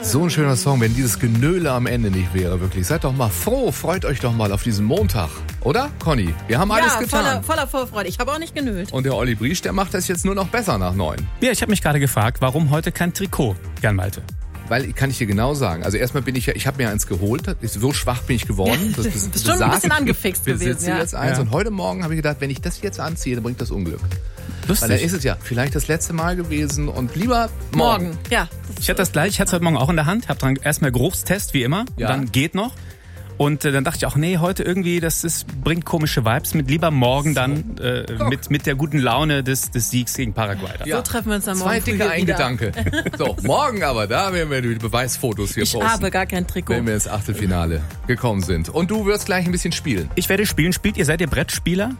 So ein schöner Song, wenn dieses Genöle am Ende nicht wäre, wirklich. Seid doch mal froh, freut euch doch mal auf diesen Montag. Oder, Conny? Wir haben alles getan. Voller Vorfreude. Ich habe auch nicht genölt. Und der Olli Briesch, der macht das jetzt nur noch besser nach 9. Ja, ich habe mich gerade gefragt, warum heute kein Trikot, Jan Malte? Weil, kann ich dir genau sagen, also erstmal ich habe mir eins geholt, so schwach bin ich geworden. Du bist schon ein bisschen angefixt gewesen. Ich besitze jetzt eins und heute Morgen habe ich gedacht, wenn ich das jetzt anziehe, dann bringt das Unglück. Lustig. Weil dann ist es ja vielleicht das letzte Mal gewesen und lieber morgen. Ja. Ich hatte das gleich, ich hatte es heute Morgen auch in der Hand, habe dann erstmal Geruchstest, wie immer, Ja. dann geht noch. Und dann dachte ich auch, nee, heute irgendwie, bringt komische Vibes mit. Lieber morgen dann mit der guten Laune des Siegs gegen Paraguay. Ja. So treffen wir uns dann morgen. Zwei dicke ein Gedanke. So, morgen aber, da werden wir die Beweisfotos hier Ich posten. habe gar kein Trikot. Wenn wir ins Achtelfinale gekommen sind. Und du wirst gleich ein bisschen spielen. Ich werde spielen. Seid ihr Brettspieler?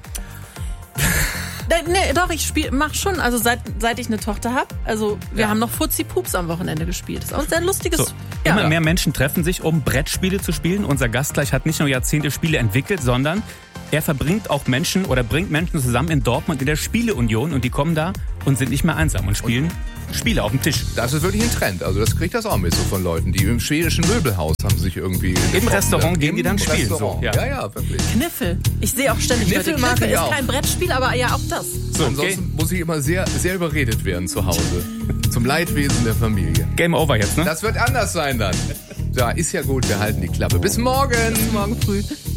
Nee, doch, mach schon. Also seit ich eine Tochter habe. Also wir haben noch Fuzzi-Pups am Wochenende gespielt. Das ist auch ein sehr lustiges... So. Ja. Immer mehr Menschen treffen sich, um Brettspiele zu spielen. Unser Gast gleich hat nicht nur Jahrzehnte Spiele entwickelt, sondern er bringt Menschen zusammen in Dortmund in der Spieleunion und die kommen da und sind nicht mehr einsam und spielen Spiele auf dem Tisch. Das ist wirklich ein Trend. Also das kriegt das auch mit so von Leuten, die im schwedischen Möbelhaus haben sich irgendwie... Im Restaurant gehen die dann spielen. So. Ja. Ja, wirklich. Kniffel. Ich sehe auch ständig Kniffel Leute. mag Kniffel ich ist auch. kein Brettspiel, aber ja auch das. So, ansonsten muss ich immer sehr, sehr überredet werden zu Hause. Zum Leidwesen der Familie. Game over jetzt, ne? Das wird anders sein dann. Ja, ist ja gut, wir halten die Klappe. Bis morgen. Morgen früh.